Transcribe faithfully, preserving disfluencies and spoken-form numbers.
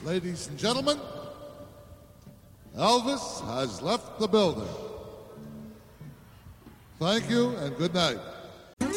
Ladies and gentlemen, Elvis has left the building. Thank you and good night.